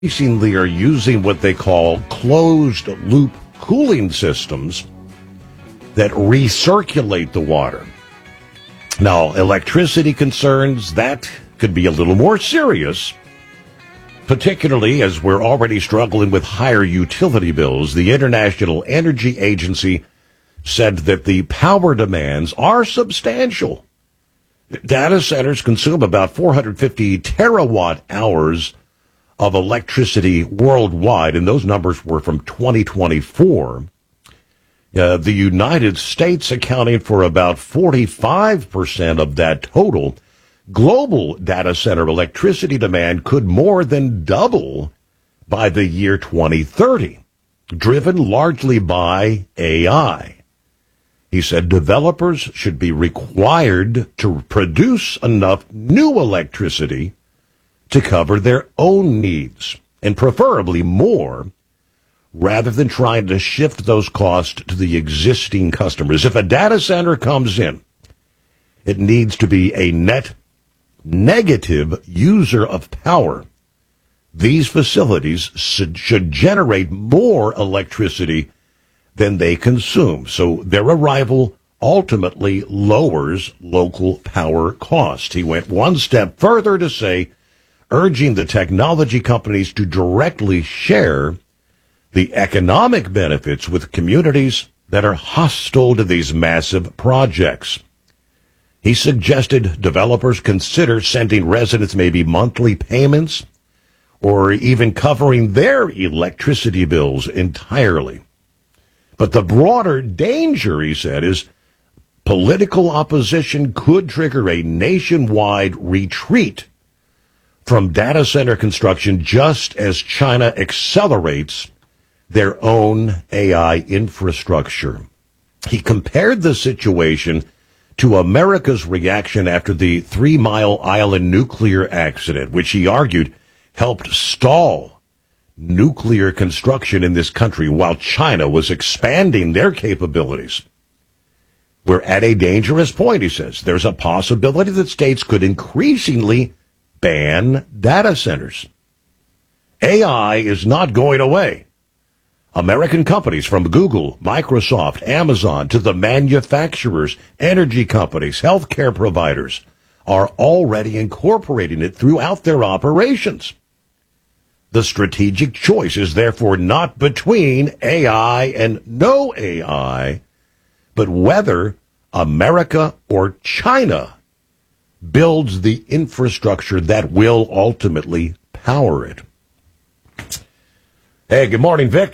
increasingly are using what they call closed-loop cooling systems that recirculate the water. Now, electricity concerns, that could be a little more serious, particularly as we're already struggling with higher utility bills. The International Energy Agency said that the power demands are substantial. Data centers consume about 450 terawatt hours of electricity worldwide, and those numbers were from 2024. The United States accounting for about 45% of that total. Global data center electricity demand could more than double by the year 2030, driven largely by AI. He said developers should be required to produce enough new electricity to cover their own needs, and preferably more, rather than trying to shift those costs to the existing customers. If a data center comes in, it needs to be a net negative user of power. These facilities should generate more electricity than they consume, so their arrival ultimately lowers local power costs. He went one step further to say, urging the technology companies to directly share the economic benefits with communities that are hostile to these massive projects. He suggested developers consider sending residents maybe monthly payments or even covering their electricity bills entirely. But the broader danger, he said, is political opposition could trigger a nationwide retreat from data center construction just as China accelerates their own AI infrastructure. He compared the situation to America's reaction after the 3 Mile Island nuclear accident, which he argued helped stall nuclear construction in this country while China was expanding their capabilities. We're at a dangerous point, he says. There's a possibility that states could increasingly ban data centers. AI is not going away. American companies from Google, Microsoft, Amazon to the manufacturers, energy companies, healthcare providers are already incorporating it throughout their operations. The strategic choice is therefore not between AI and no AI, but whether America or China builds the infrastructure that will ultimately power it. Hey, good morning, Vic.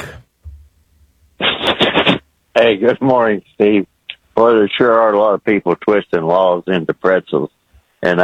Hey, good morning, Steve. Well, there sure are a lot of people twisting laws into pretzels. And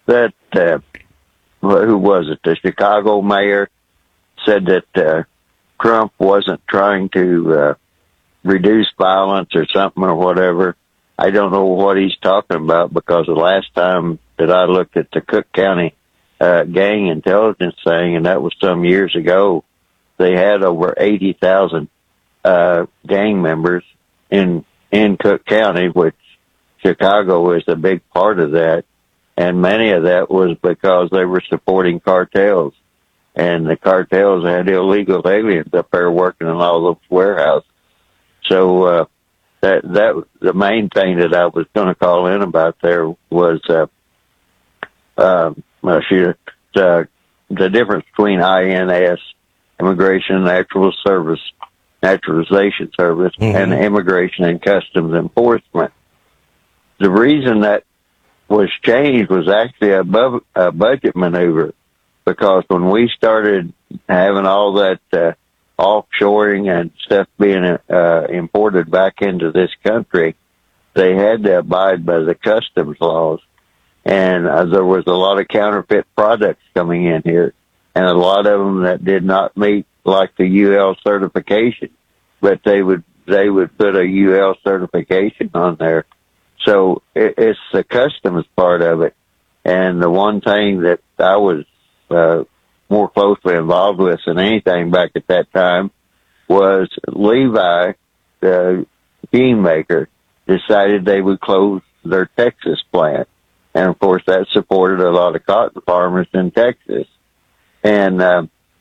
who was it? The Chicago mayor said that Trump wasn't trying to reduce violence or something or whatever. I don't know what he's talking about, because the last time that I looked at the Cook County gang intelligence thing, and that was some years ago, they had over 80,000 gang members in Cook County, which Chicago is a big part of that. And many of that was because they were supporting cartels. And the cartels had illegal aliens up there working in all those warehouses. So that the main thing that I was going to call in about there was the difference between INS, Immigration Naturalization Service, and Immigration and Customs Enforcement. The reason that was changed was actually a budget maneuver, because when we started having all that offshoring and stuff being imported back into this country, they had to abide by the customs laws. And there was a lot of counterfeit products coming in here, and a lot of them that did not meet like the UL certification, but they would put a UL certification on there. So it's the customs part of it. And the one thing that I was more closely involved with than anything back at that time was Levi, the bean maker, decided they would close their Texas plant. And of course that supported a lot of cotton farmers in Texas. And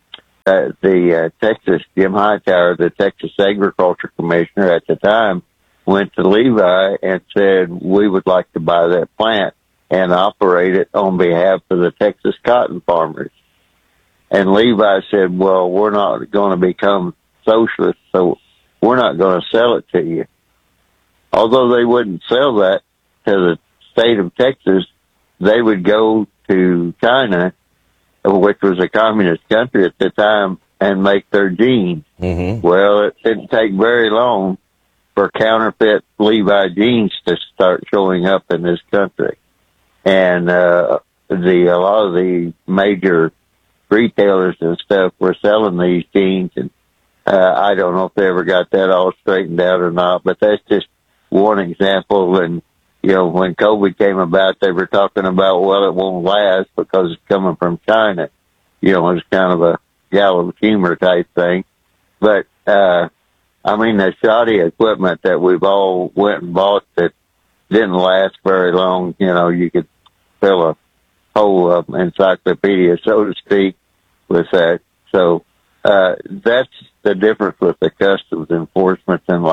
Texas, Jim Hightower, the Texas Agriculture Commissioner at the time, went to Levi and said, we would like to buy that plant and operate it on behalf of the Texas cotton farmers. And Levi said, well, we're not going to become socialists, so we're not going to sell it to you. Although they wouldn't sell that to the state of Texas, they would go to China, which was a communist country at the time, and make their jeans. Mm-hmm. Well, it didn't take very long for counterfeit Levi jeans to start showing up in this country. And a lot of the major retailers and stuff were selling these jeans, and I don't know if they ever got that all straightened out or not, but that's just one example. And when COVID came about, they were talking about, well, it won't last because it's coming from China. It's kind of a gallows humor type thing. But, the shoddy equipment that we've all went and bought that didn't last very long, you could fill a whole encyclopedia, so to speak, with that. So, that's the difference with the customs enforcement and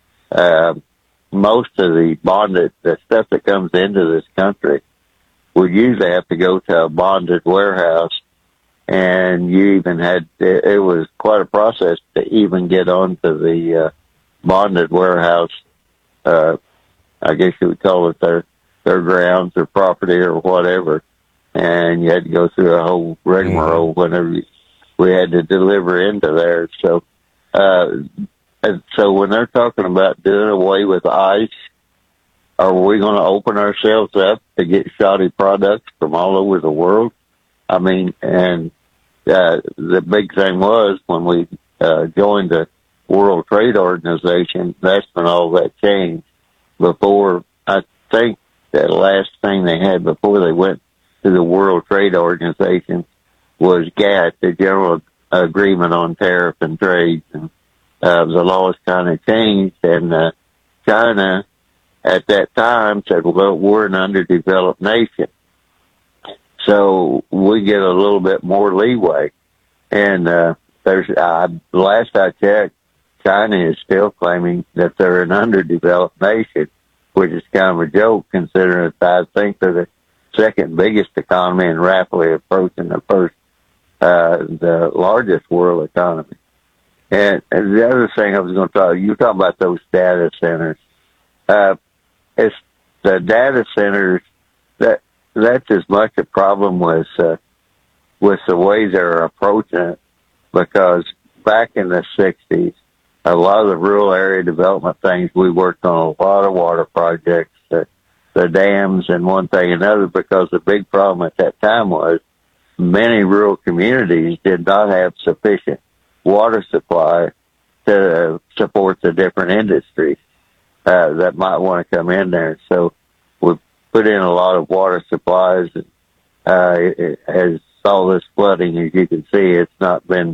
most of the stuff that comes into this country would usually have to go to a bonded warehouse. And you even it was quite a process to even get onto the bonded warehouse. I guess you would call it their grounds or property or whatever. And you had to go through a whole rigmarole whenever we had to deliver into there. So, and so when they're talking about doing away with ICE, are we going to open ourselves up to get shoddy products from all over the world? The big thing was when we joined the World Trade Organization, that's when all that changed. Before, I think the last thing they had before they went to the World Trade Organization was GATT, the General Agreement on Tariff and Trade. And the laws kind of changed, and China at that time said, well, we're an underdeveloped nation, so we get a little bit more leeway. And last I checked, China is still claiming that they're an underdeveloped nation, which is kind of a joke considering that I think they're the second biggest economy and rapidly approaching the largest world economy. And the other thing I was going to talk, you were talking about those data centers. It's the data centers that's as much a problem with the way they're approaching it, because back in the 60s, a lot of the rural area development things, we worked on a lot of water projects, the dams and one thing and another, because the big problem at that time was many rural communities did not have sufficient water supply to support the different industries that might want to come in there. So we put in a lot of water supplies, and as all this flooding, as you can see, it's not been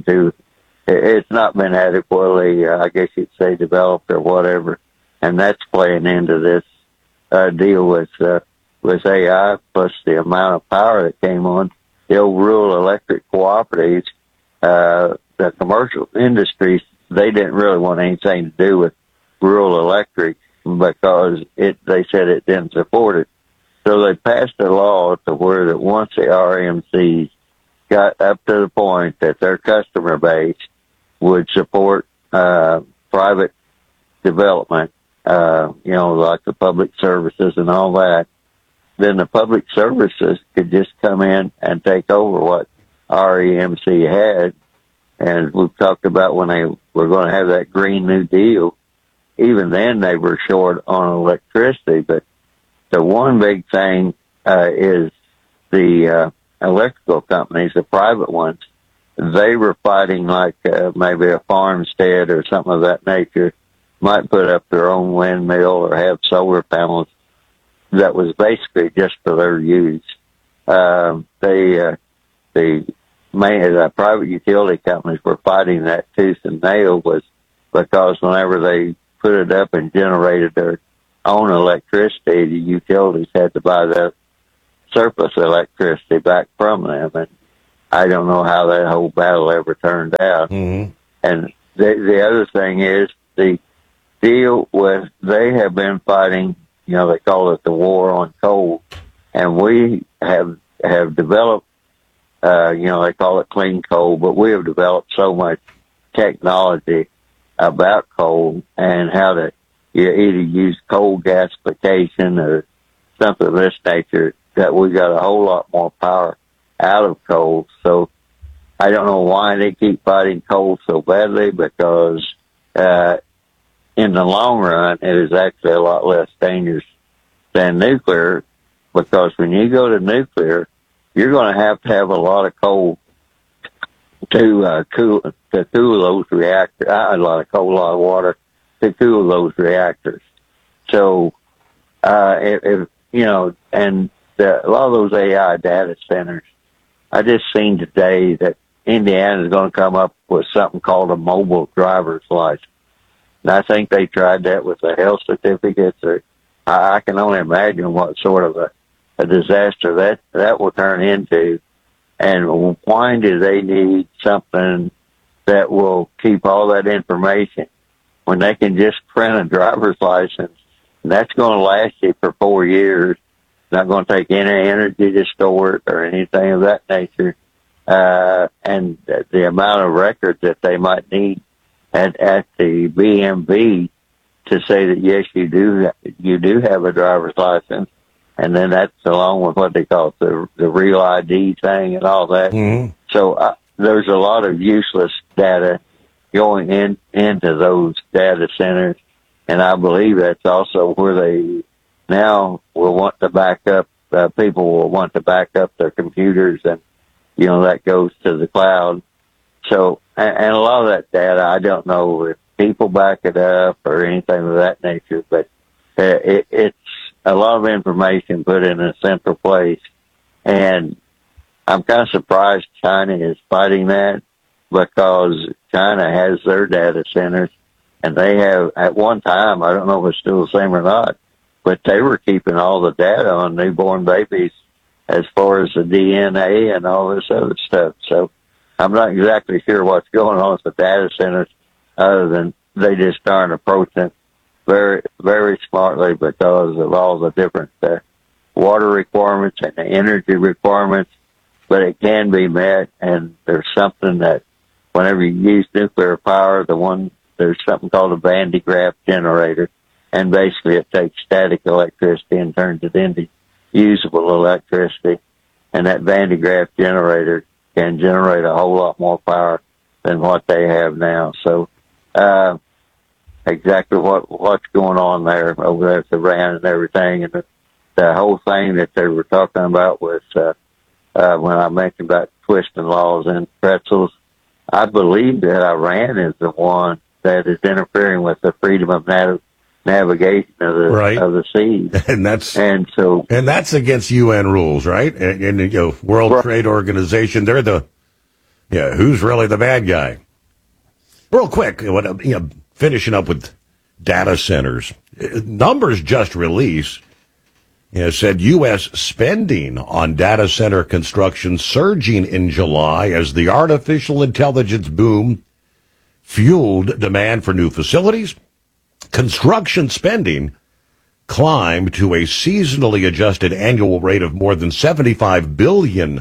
adequately, I guess you'd say, developed or whatever. And that's playing into this deal with AI, plus the amount of power that came on. The old rural electric cooperatives, the commercial industries, they didn't really want anything to do with rural electric because they said it didn't support it. So they passed a law to where that once the RMCs got up to the point that their customer base would support private development, like the public services and all that, then the public services could just come in and take over what REMC had. And we've talked about when they were going to have that Green New Deal, even then they were short on electricity. But the one big thing is the electrical companies, the private ones. They were fighting like maybe a farmstead or something of that nature might put up their own windmill or have solar panels that was basically just for their use. The private utility companies were fighting that tooth and nail, was because whenever they put it up and generated their own electricity, the utilities had to buy that surplus electricity back from them. And I don't know how that whole battle ever turned out. Mm-hmm. And the other thing is the deal with, they have been fighting, they call it the war on coal, and we have developed, they call it clean coal, but we have developed so much technology about coal and how to either use coal gasification or something of this nature, that we got a whole lot more power out of coal. So I don't know why they keep fighting coal so badly, because in the long run, it is actually a lot less dangerous than nuclear, because when you go to nuclear, you're going to have a lot of coal to cool those reactors. A lot of coal, a lot of water to cool those reactors. So, if and a lot of those AI data centers, I just seen today that Indiana is going to come up with something called a mobile driver's license. And I think they tried that with the health certificates. Or I can only imagine what sort of a disaster that will turn into. And why do they need something that will keep all that information when they can just print a driver's license? And that's going to last you for 4 years. It's not going to take any energy to store it or anything of that nature. And the amount of records that they might need at the BMV to say that, yes, you do have a driver's license. And then that's along with what they call the real ID thing and all that. Mm-hmm. So there's a lot of useless data going into those data centers. And I believe that's also where they now will want to back up, people will want to back up their computers, and, that goes to the cloud. So, and a lot of that data, I don't know if people back it up or anything of that nature, but it's a lot of information put in a central place. And I'm kind of surprised China is fighting that, because China has their data centers, and they have, at one time, I don't know if it's still the same or not, but they were keeping all the data on newborn babies as far as the DNA and all this other stuff. So I'm not exactly sure what's going on with the data centers, other than they just aren't approaching very, very smartly because of all the different water requirements and the energy requirements. But it can be met, and there's something that whenever you use nuclear power, there's something called a Van de Graaff generator, and basically it takes static electricity and turns it into usable electricity. And that Van de Graaff generator can generate a whole lot more power than what they have now. So, exactly what's going on there over there at Iran and everything, and the whole thing that they were talking about was when I mentioned about twisting laws and pretzels. I believe that Iran is the one that is interfering with the freedom of navigation of the seas, and that's against UN rules, right? And World Trade Organization, they're who's really the bad guy? Real quick, finishing up with data centers, numbers just released said U.S. spending on data center construction surging in July as the artificial intelligence boom fueled demand for new facilities. Construction spending climbed to a seasonally adjusted annual rate of more than $75 billion.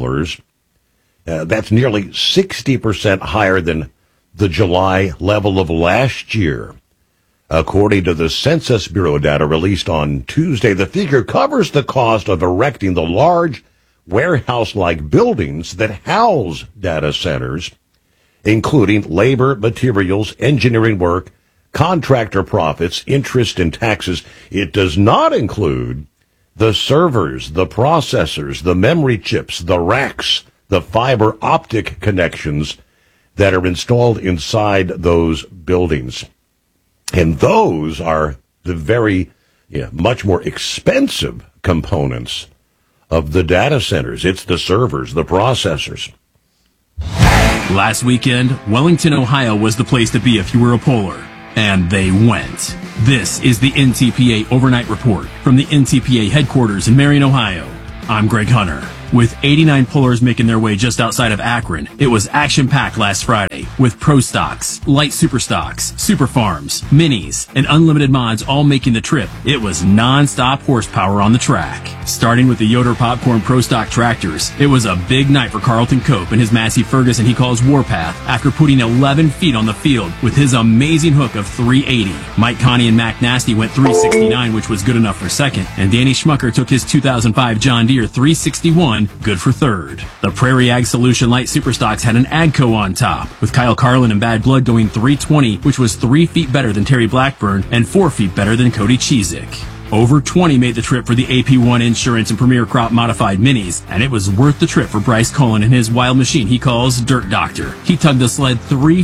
That's nearly 60% higher than the July level of last year. According to the Census Bureau data released on Tuesday, the figure covers the cost of erecting the large warehouse-like buildings that house data centers, including labor, materials, engineering work, contractor profits, interest, and taxes. It does not include the servers, the processors, the memory chips, the racks, the fiber optic connections that are installed inside those buildings. And those are the very, much more expensive components of the data centers. It's the servers, the processors. Last weekend, Wellington, Ohio was the place to be if you were a poller. And they went. This is the NTPA Overnight Report from the NTPA headquarters in Marion, Ohio. I'm Greg Hunter. With 89 pullers making their way just outside of Akron, it was action-packed last Friday with Pro Stocks, Light Super Stocks, Super Farms, Minis, and Unlimited Mods all making the trip. It was non-stop horsepower on the track. Starting with the Yoder Popcorn Pro Stock tractors, it was a big night for Carlton Cope and his Massey Ferguson he calls Warpath after putting 11 feet on the field with his amazing hook of 380. Mike Connie and Mac Nasty went 369, which was good enough for second, and Danny Schmucker took his 2005 John Deere 361, good for third. The Prairie Ag Solution Light Superstocks had an Agco on top, with Kyle Carlin and Bad Blood going 320, which was 3 feet better than Terry Blackburn and 4 feet better than Cody Cheezick. Over 20 made the trip for the AP1 Insurance and Premier Crop Modified Minis, and it was worth the trip for Bryce Cullen and his wild machine he calls Dirt Doctor. He tugged the sled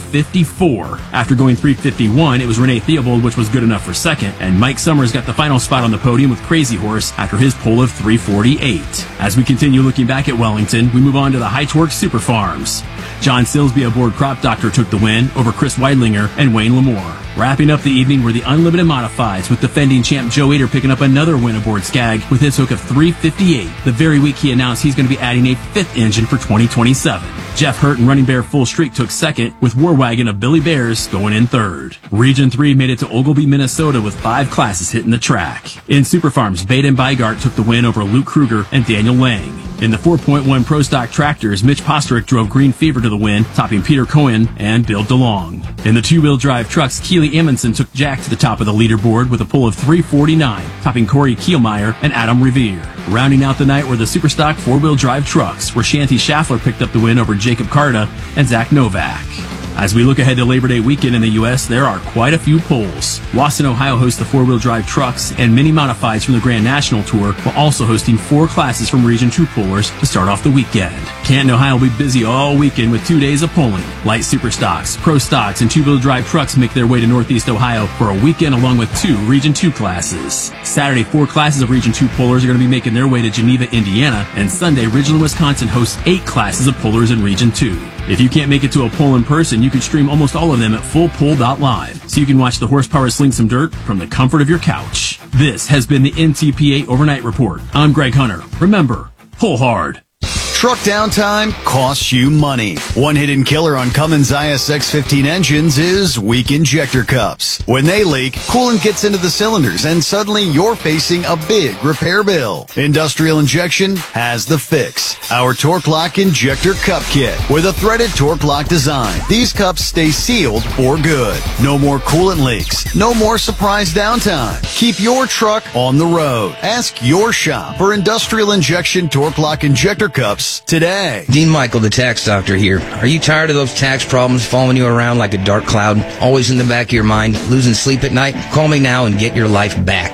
354. After going 351, it was Renee Theobald, which was good enough for second, and Mike Summers got the final spot on the podium with Crazy Horse after his pole of 348. As we continue looking back at Wellington, we move on to the High Torque Super Farms. John Silsby aboard Crop Doctor took the win over Chris Weidlinger and Wayne Lamore. Wrapping up the evening were the Unlimited Modifieds, with defending champ Joe Ader picking up another win aboard Skag with his hook of 358. The very week he announced he's going to be adding a fifth engine for 2027. Jeff Hurt and Running Bear Full Streak took second, with War Wagon of Billy Bears going in third. Region 3 made it to Oglebay, Minnesota, with 5 classes hitting the track. In Super Farms, Baden Bygart took the win over Luke Kruger and Daniel Lang. In the 4.1 Pro Stock tractors, Mitch Posterick drove Green Fever to the win, topping Peter Cohen and Bill DeLong. In the two-wheel drive trucks, Keely Amundsen took Jack to the top of the leaderboard with a pull of 349, topping Corey Kielmeyer and Adam Revere. Rounding out the night were the Superstock four-wheel drive trucks, where Shanty Schaffler picked up the win over Jacob Carta and Zach Novak. As we look ahead to Labor Day weekend in the U.S., there are quite a few polls. Wasson, Ohio hosts the four-wheel drive trucks and mini modifieds from the Grand National Tour, while also hosting 4 classes from Region 2 pullers to start off the weekend. Canton, Ohio will be busy all weekend with 2 days of polling. Light Super Stocks, Pro Stocks, and two-wheel drive trucks make their way to Northeast Ohio for a weekend along with 2 Region 2 classes. Saturday, 4 classes of Region 2 pullers are going to be making their way to Geneva, Indiana, and Sunday, Ridgeland, Wisconsin hosts 8 classes of pullers in Region 2. If you can't make it to a poll in person, you can stream almost all of them at fullpoll.live, so you can watch the horsepower sling some dirt from the comfort of your couch. This has been the NTPA Overnight Report. I'm Greg Hunter. Remember, pull hard. Truck downtime costs you money. One hidden killer on Cummins ISX-15 engines is weak injector cups. When they leak, coolant gets into the cylinders and suddenly you're facing a big repair bill. Industrial Injection has the fix. Our Torque Lock Injector Cup Kit with a threaded Torque Lock design. These cups stay sealed for good. No more coolant leaks. No more surprise downtime. Keep your truck on the road. Ask your shop for Industrial Injection Torque Lock Injector Cups today. Dean Michael, the tax doctor here. Are you tired of those tax problems following you around like a dark cloud, always in the back of your mind, losing sleep at night? Call me now and get your life back.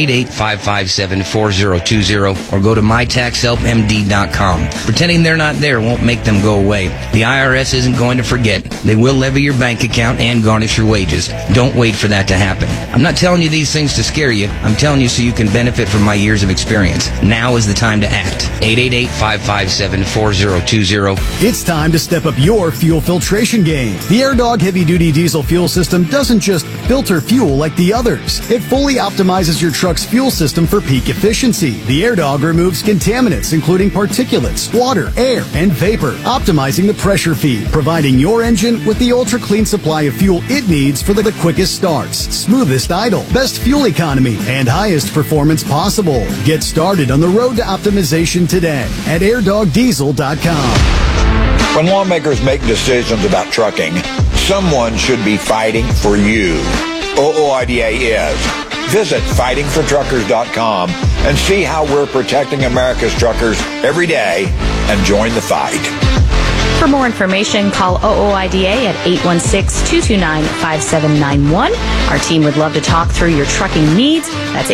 888-557-4020 or go to mytaxhelpmd.com. Pretending they're not there won't make them go away. The IRS isn't going to forget. They will levy your bank account and garnish your wages. Don't wait for that to happen. I'm not telling you these things to scare you. I'm telling you so you can benefit from my years of experience. Now is the time to act. 888-557-4020. It's time to step up your fuel filtration game. The AirDog heavy-duty diesel fuel system doesn't just filter fuel like the others. It fully optimizes your truck's fuel system for peak efficiency. The AirDog removes contaminants, including particulates, water, air, and vapor, optimizing the pressure feed, providing your engine with the ultra-clean supply of fuel it needs for the quickest starts, smoothest idle, best fuel economy, and highest performance possible. Get started on the road to optimization today at airdogdiesel.com. When lawmakers make decisions about trucking, someone should be fighting for you. OOIDA is. Visit fightingfortruckers.com and see how we're protecting America's truckers every day and join the fight. For more information, call OOIDA at 816-229-5791. Our team would love to talk through your trucking needs. That's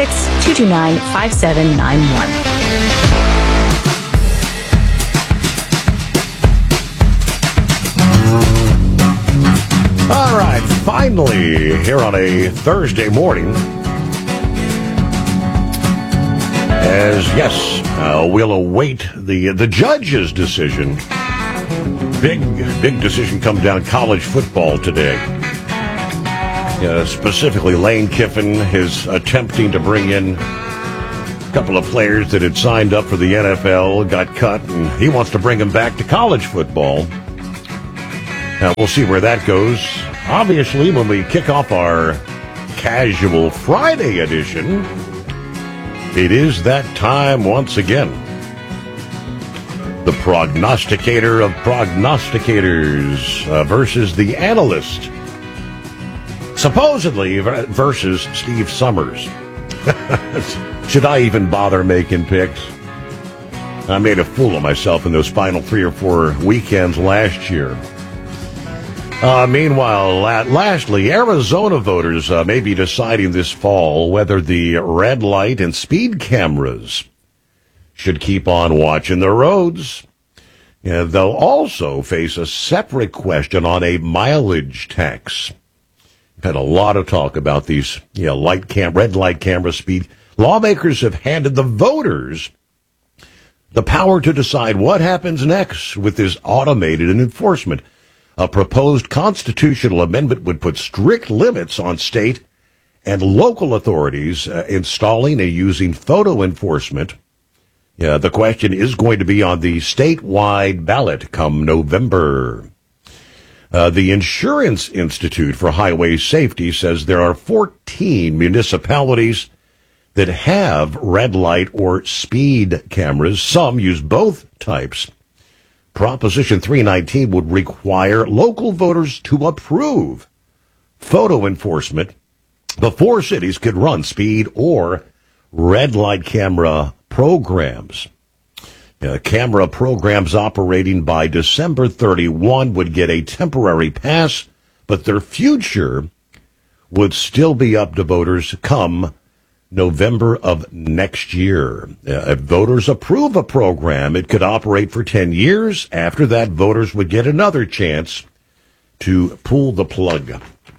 816-229-5791. All right, finally, here on a Thursday morning, we'll await the judge's decision. Big decision comes down college football today. Specifically, Lane Kiffin is attempting to bring in couple of players that had signed up for the NFL got cut, and he wants to bring them back to college football. Now, we'll see where that goes. Obviously, when we kick off our Casual Friday edition, it is that time once again. The prognosticator of prognosticators versus the analyst. Supposedly versus Steve Summers. Should I even bother making picks? I made a fool of myself in those final 3 or 4 weekends last year. Meanwhile, lastly, Arizona voters may be deciding this fall whether the red light and speed cameras should keep on watching the roads. They'll also face a separate question on a mileage tax. We've had a lot of talk about these red light camera speed. Lawmakers have handed the voters the power to decide what happens next with this automated enforcement. A proposed constitutional amendment would put strict limits on state and local authorities installing and using photo enforcement. The question is going to be on the statewide ballot come November. The Insurance Institute for Highway Safety says there are 14 municipalities that have red light or speed cameras. Some use both types. Proposition 319 would require local voters to approve photo enforcement before cities could run speed or red light camera programs. Camera programs operating by December 31 would get a temporary pass, but their future would still be up to voters come November of next year. If voters approve a program, it could operate for 10 years. After that, voters would get another chance to pull the plug.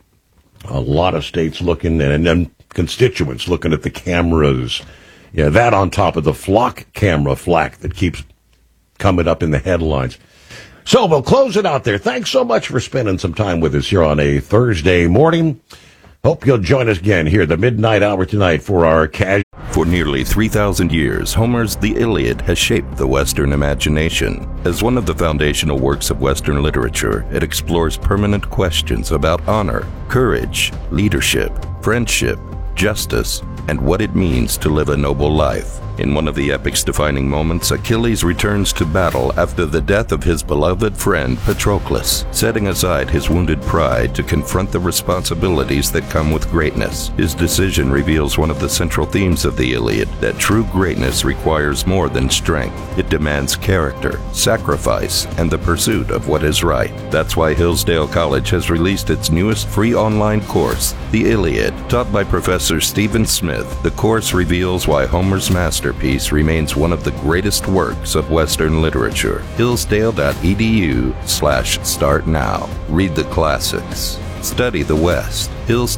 A lot of states looking, and then constituents looking at the cameras. That on top of the flock camera flack that keeps coming up in the headlines. So we'll close it out there. Thanks so much for spending some time with us here on a Thursday morning. Hope you'll join us again here at the midnight hour tonight for our casual. For nearly 3,000 years, Homer's The Iliad has shaped the Western imagination. As one of the foundational works of Western literature, it explores permanent questions about honor, courage, leadership, friendship, justice, and what it means to live a noble life. In one of the epic's defining moments, Achilles returns to battle after the death of his beloved friend Patroclus. Setting aside his wounded pride to confront the responsibilities that come with greatness, his decision reveals one of the central themes of the Iliad, that true greatness requires more than strength. It demands character, sacrifice, and the pursuit of what is right. That's why Hillsdale College has released its newest free online course, The Iliad. Taught by Professor Stephen Smith, the course reveals why Homer's masterpiece remains one of the greatest works of Western literature. Hillsdale.edu/start now. Read the classics. Study the West.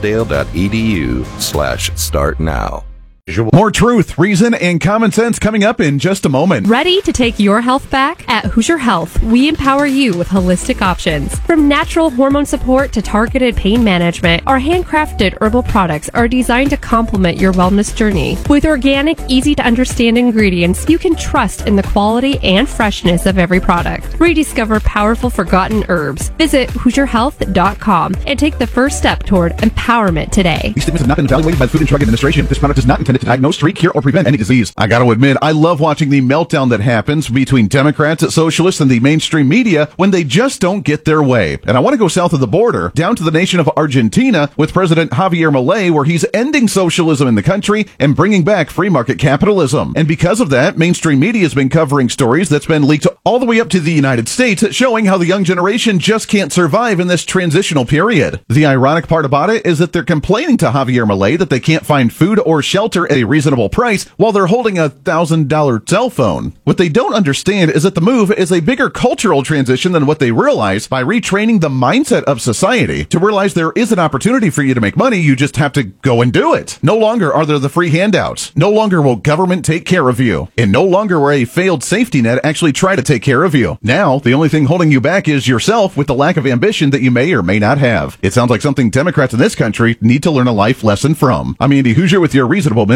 Hillsdale.edu/start now. More truth, reason, and common sense coming up in just a moment. Ready to take your health back? At Hoosier Health, we empower you with holistic options. From natural hormone support to targeted pain management, our handcrafted herbal products are designed to complement your wellness journey. With organic, easy-to-understand ingredients, you can trust in the quality and freshness of every product. Rediscover powerful forgotten herbs. Visit HoosierHealth.com and take the first step toward empowerment today. These statements have not been evaluated by the Food and Drug Administration. This product is not intended to diagnose, treat, cure, or prevent any disease. I gotta admit, I love watching the meltdown that happens between Democrats, socialists, and the mainstream media when they just don't get their way. And I want to go south of the border, down to the nation of Argentina, with President Javier Milei, where he's ending socialism in the country and bringing back free market capitalism. And because of that, mainstream media has been covering stories that's been leaked all the way up to the United States, showing how the young generation just can't survive in this transitional period. The ironic part about it is that they're complaining to Javier Milei that they can't find food or shelter at a reasonable price while they're holding a $1,000 cell phone. What they don't understand is that the move is a bigger cultural transition than what they realize by retraining the mindset of society to realize there is an opportunity for you to make money, you just have to go and do it. No longer are there the free handouts. No longer will government take care of you. And no longer will a failed safety net actually try to take care of you. Now, the only thing holding you back is yourself with the lack of ambition that you may or may not have. It sounds like something Democrats in this country need to learn a life lesson from. I'm Andy Hoosier with your Reasonable Minute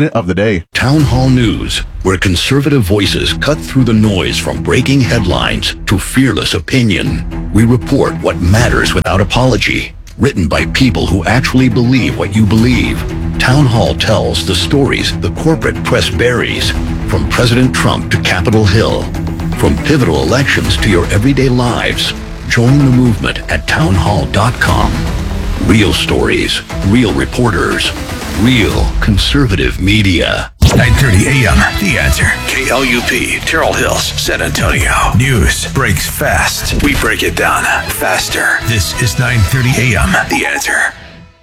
minute of the day. Town Hall News, where conservative voices cut through the noise from breaking headlines to fearless opinion. We report what matters without apology. Written by people who actually believe what you believe. Town Hall tells the stories the corporate press buries, from President Trump to Capitol Hill, from pivotal elections to your everyday lives. Join the movement at townhall.com. Real stories, real reporters, real conservative media. 9:30 a.m. The Answer. KLUP, Terrell Hills, San Antonio. News breaks fast. We break it down faster. This is 9:30 a.m. The Answer.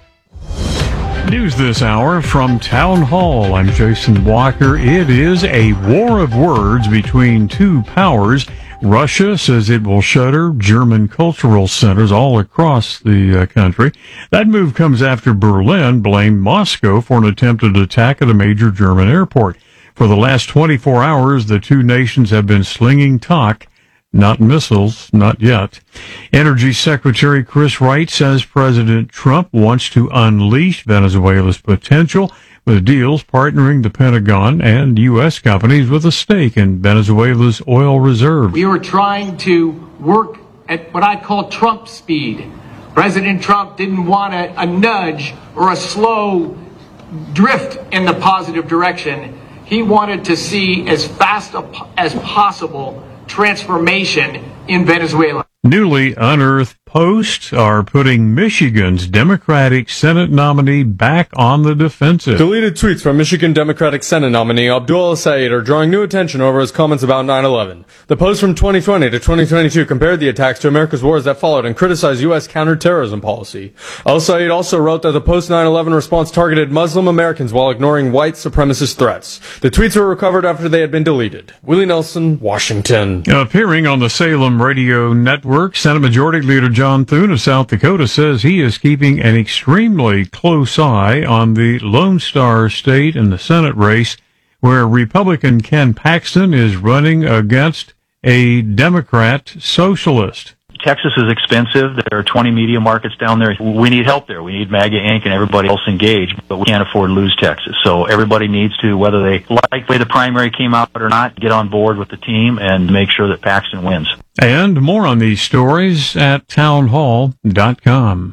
News this hour from Town Hall. I'm Jason Walker. It is a war of words between two powers. Russia says it will shutter German cultural centers all across the country. That move comes after Berlin blamed Moscow for an attempted attack at a major German airport. For the last 24 hours, the two nations have been slinging talk, not missiles, not yet. Energy Secretary Chris Wright says President Trump wants to unleash Venezuela's potential with deals partnering the Pentagon and U.S. companies with a stake in Venezuela's oil reserves. We were trying to work at what I call Trump speed. President Trump didn't want a nudge or a slow drift in the positive direction. He wanted to see as fast as possible transformation in Venezuela. Newly unearthed posts are putting Michigan's Democratic Senate nominee back on the defensive. Deleted tweets from Michigan Democratic Senate nominee Abdul El-Sayed are drawing new attention over his comments about 9/11. The post from 2020 to 2022 compared the attacks to America's wars that followed and criticized U.S. counterterrorism policy. El-Sayed also wrote that the post-9/11 response targeted Muslim Americans while ignoring white supremacist threats. The tweets were recovered after they had been deleted. Willie Nelson, Washington. Appearing on the Salem Radio Network, Senate Majority Leader John Thune of South Dakota says he is keeping an extremely close eye on the Lone Star State in the Senate race, where Republican Ken Paxton is running against a Democrat socialist. Texas is expensive. There are 20 media markets down there. We need help there. We need MAGA Inc. and everybody else engaged, but we can't afford to lose Texas. So everybody needs to, whether they like the way the primary came out or not, get on board with the team and make sure that Paxton wins. And more on these stories at townhall.com.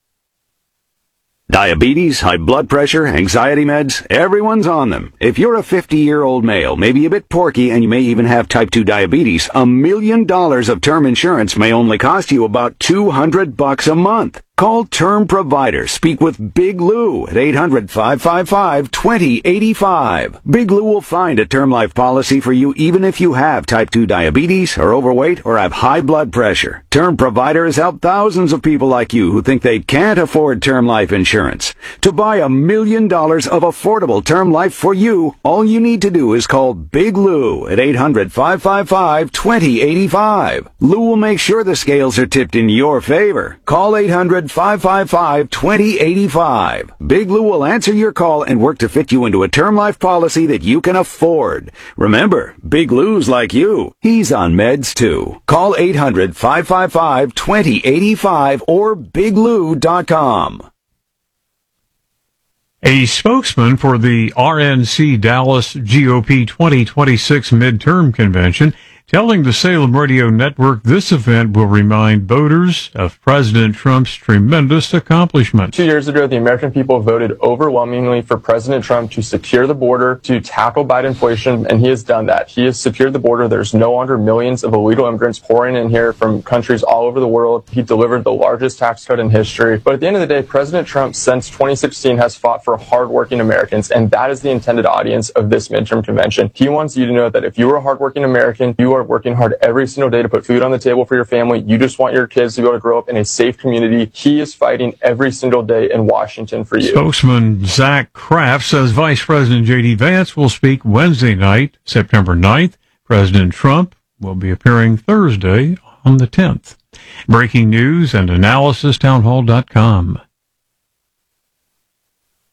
Diabetes, high blood pressure, anxiety meds, everyone's on them. If you're a 50-year-old male, maybe a bit porky, and you may even have type 2 diabetes, $1 million of term insurance may only cost you about $200 a month. Call Term Provider. Speak with Big Lou at 800-555-2085. Big Lou will find a term life policy for you even if you have type 2 diabetes, are overweight, or have high blood pressure. Term Provider has helped thousands of people like you who think they can't afford term life insurance. To buy $1 million of affordable term life for you, all you need to do is call Big Lou at 800-555-2085. Lou will make sure the scales are tipped in your favor. Call 800-555-2085. Big Lou will answer your call and work to fit you into a term life policy that you can afford. Remember, Big Lou's like you. He's on meds too. Call 800-555-2085 or biglou.com. A spokesman for the RNC Dallas GOP 2026 midterm convention telling the Salem Radio Network this event will remind voters of President Trump's tremendous accomplishments. 2 years ago, the American people voted overwhelmingly for President Trump to secure the border, to tackle Biden inflation, and he has done that. He has secured the border. There's no longer millions of illegal immigrants pouring in here from countries all over the world. He delivered the largest tax cut in history. But at the end of the day, President Trump, since 2016, has fought for hardworking Americans, and that is the intended audience of this midterm convention. He wants you to know that if you are a hardworking American, you are working hard every single day to put food on the table for your family. You just want your kids to be able to grow up in a safe community. He is fighting every single day in Washington for you. Spokesman Zach Kraft says Vice President J.D. Vance will speak Wednesday night, September 9th. President Trump will be appearing Thursday on the 10th. Breaking news and analysis, townhall.com.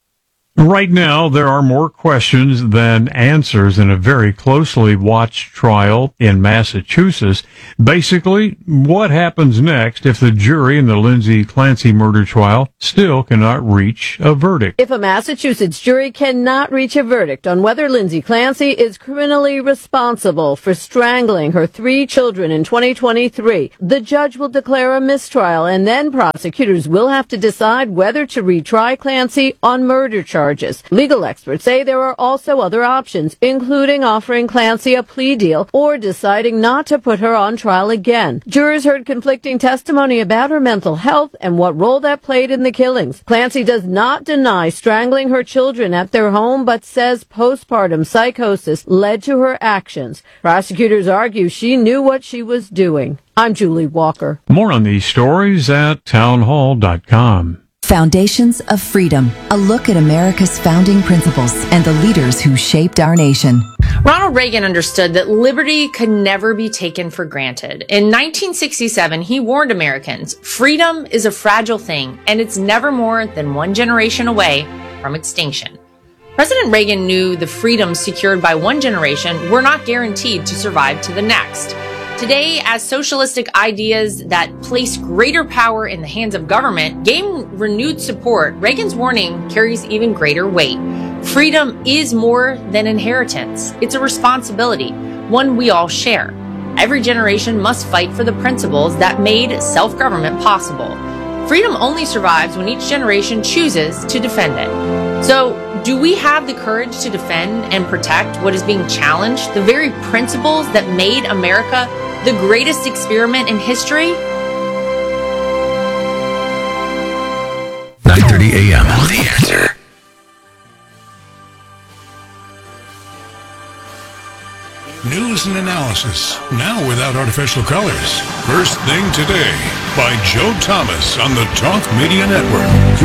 Right now, there are more questions than answers in a very closely watched trial in Massachusetts. Basically, what happens next if the jury in the Lindsay Clancy murder trial still cannot reach a verdict? If a Massachusetts jury cannot reach a verdict on whether Lindsay Clancy is criminally responsible for strangling her 3 children in 2023, the judge will declare a mistrial, and then prosecutors will have to decide whether to retry Clancy on murder charges. Legal experts say there are also other options, including offering Clancy a plea deal or deciding not to put her on trial again. Jurors heard conflicting testimony about her mental health and what role that played in the killings. Clancy does not deny strangling her children at their home, but says postpartum psychosis led to her actions. Prosecutors argue she knew what she was doing. I'm Julie Walker. More on these stories at townhall.com. Foundations of Freedom, a look at America's founding principles and the leaders who shaped our nation. Ronald Reagan understood that liberty could never be taken for granted. In 1967, he warned Americans, freedom is a fragile thing, and it's never more than one generation away from extinction. President Reagan knew the freedoms secured by one generation were not guaranteed to survive to the next. Today, as socialistic ideas that place greater power in the hands of government gain renewed support, Reagan's warning carries even greater weight. Freedom is more than inheritance. It's a responsibility, one we all share. Every generation must fight for the principles that made self-government possible. Freedom only survives when each generation chooses to defend it. So, do we have the courage to defend and protect what is being challenged, the very principles that made America the greatest experiment in history? 9:30 a.m. The Answer. News and analysis, now without artificial colors. First Thing Today by Joe Thomas on the Talk Media Network.